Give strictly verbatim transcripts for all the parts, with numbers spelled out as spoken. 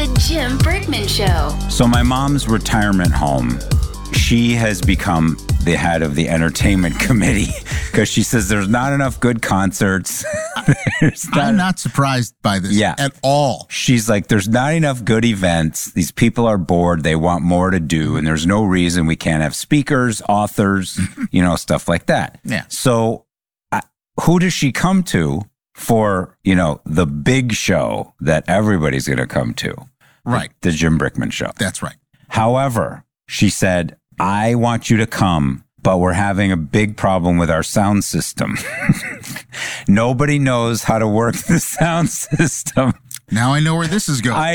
The Jim Brickman Show. So my mom's retirement home, she has become the head of the entertainment committee because she says there's not enough good concerts. not, I'm not surprised by this yeah. at all. She's like, there's not enough good events. These people are bored. They want more to do. And there's no reason we can't have speakers, authors, you know, stuff like that. Yeah. So uh, who does she come to for, you know, the big show that everybody's going to come to? Right. The, the Jim Brickman Show. That's right. However, she said, I want you to come, but we're having a big problem with our sound system. Nobody knows how to work the sound system. Now I know where this is going.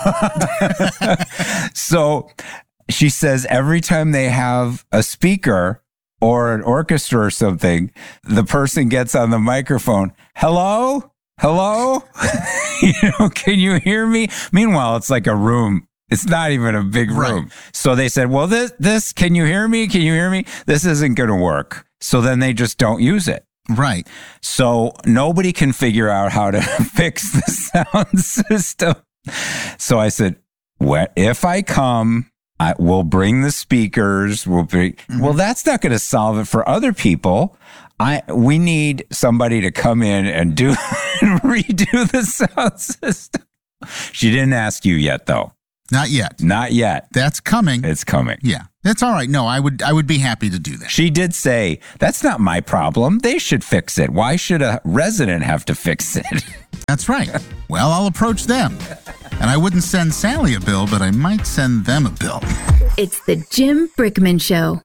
I know. So she says every time they have a speaker or an orchestra or something, the person gets on the microphone, hello? Hello? You know, can you hear me? Meanwhile, it's like a room. It's not even a big room. Right. So they said, well, this, this, can you hear me? Can you hear me? This isn't going to work. So then they just don't use it. Right. So nobody can figure out how to fix the sound system. So I said, well, if I come, I will bring the speakers. We'll bring, mm-hmm. Well, that's not going to solve it for other people. I we need somebody to come in and do and redo the sound system. She didn't ask you yet, though. Not yet. Not yet. That's coming. It's coming. Yeah. That's all right. No, I would I would be happy to do that. She did say, that's not my problem. They should fix it. Why should a resident have to fix it? That's right. Well, I'll approach them. And I wouldn't send Sally a bill, but I might send them a bill. It's the Jim Brickman Show.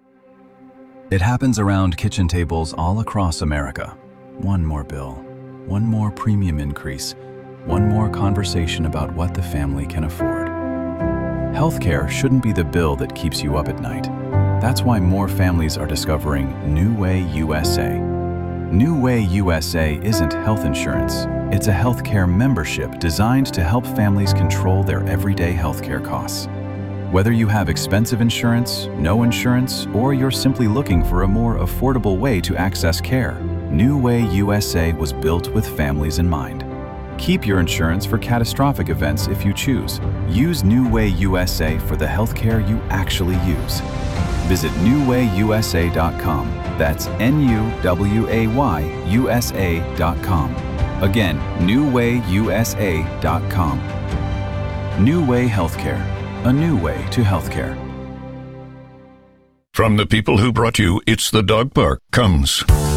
It happens around kitchen tables all across America. One more bill. One more premium increase. One more conversation about what the family can afford. Healthcare shouldn't be the bill that keeps you up at night. That's why more families are discovering New Way U S A. New Way U S A isn't health insurance. It's a healthcare membership designed to help families control their everyday healthcare costs. Whether you have expensive insurance, no insurance, or you're simply looking for a more affordable way to access care, New Way U S A was built with families in mind. Keep your insurance for catastrophic events if you choose. Use New Way U S A for the healthcare you actually use. Visit new way u s a dot com. That's N U W A Y U S A dot com. Again, new way u s a dot com. New Way Healthcare. A new way to healthcare. From the people who brought you It's the Dog Park comes